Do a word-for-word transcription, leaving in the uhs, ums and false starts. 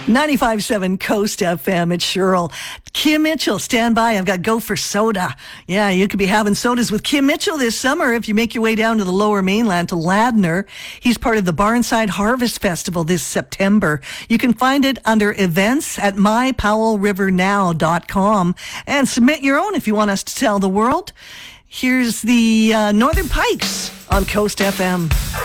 ninety-five point seven Coast F M. It's Cheryl. Kim Mitchell, stand by. I've got Gopher Soda. Yeah, you could be having sodas with Kim Mitchell this summer if you make your way down to the Lower Mainland to Ladner. He's part of the Barnside Harvest Festival this September. You can find it under events at my powell river now dot com and submit your own if you want us to tell the world. Here's the uh, Northern Pikes on Coast F M.